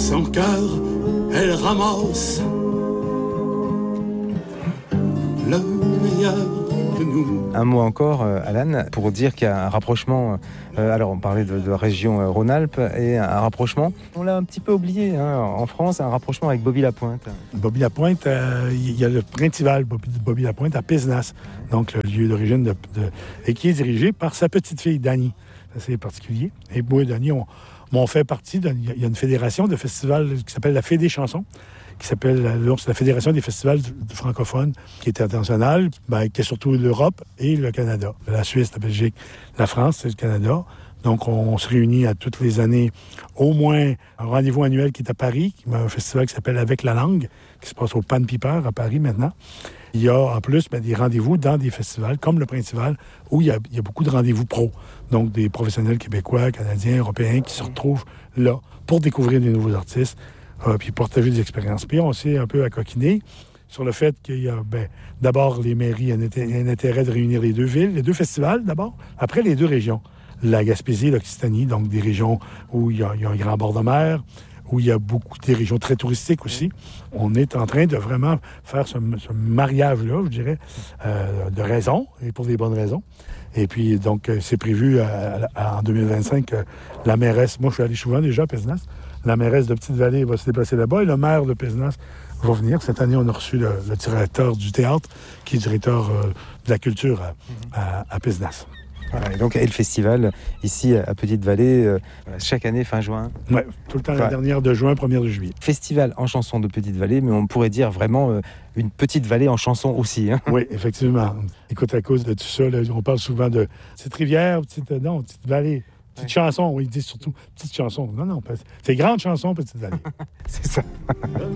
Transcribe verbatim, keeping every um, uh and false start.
son cœur, elle ramasse le meilleur de nous. Un mot encore, euh, Alan, pour dire qu'il y a un rapprochement. Euh, alors, on parlait de, de la région euh, Rhône-Alpes et un rapprochement. On l'a un petit peu oublié hein, en France, un rapprochement avec Bobby-la-Pointe. Bobby-la-Pointe, euh, il y a le Printival Bobby, Bobby-la-Pointe à Pézenas, donc le lieu d'origine de, de, et qui est dirigé par sa petite fille Dany. C'est particulier. Et moi et Dany, on, on fait partie. De, il y a une fédération de festivals qui s'appelle la Fédé Chansons, qui s'appelle la Fédération des festivals francophones, qui est internationale, ben, qui est surtout l'Europe et le Canada. La Suisse, la Belgique, la France, c'est le Canada. Donc, on se réunit à toutes les années, au moins un rendez-vous annuel qui est à Paris, un festival qui s'appelle Avec la langue, qui se passe au Pan Piper à Paris maintenant. Il y a en plus ben, des rendez-vous dans des festivals comme le Printival, où il y a, il y a beaucoup de rendez-vous pros. Donc, des professionnels québécois, canadiens, européens qui se retrouvent là pour découvrir des nouveaux artistes, Euh, puis partager des expériences. Puis on s'est un peu accoquiné sur le fait qu'il y a, ben, d'abord, les mairies ont un intérêt de réunir les deux villes, les deux festivals d'abord, après les deux régions. La Gaspésie et l'Occitanie, donc des régions où il y a, il y a un grand bord de mer, où il y a beaucoup des régions très touristiques aussi. On est en train de vraiment faire ce, ce mariage-là, je dirais, euh, de raisons, et pour des bonnes raisons. Et puis, donc, c'est prévu à, à, en deux mille vingt-cinq, euh, la mairesse, moi je suis allé souvent déjà à Pézenas, la mairesse de Petite-Vallée va se déplacer là-bas et le maire de Pézenas va venir. Cette année, on a reçu le, le directeur du théâtre, qui est directeur euh, de la culture à, à, à Pézenas. Voilà, et donc, et le festival, ici, à Petite-Vallée, euh, chaque année, fin juin. Oui, tout le temps, enfin, la dernière de juin, première de juillet. Festival en chanson de Petite-Vallée, mais on pourrait dire vraiment euh, une petite vallée en chanson aussi. Hein. Oui, effectivement. Écoute, à cause de tout ça, là, on parle souvent de petite rivière, petite, non, petite vallée. Petite ouais. chanson, oui, ils disent surtout petite chanson. Non, non, c'est grande chanson, Petite-Vallée. C'est ça.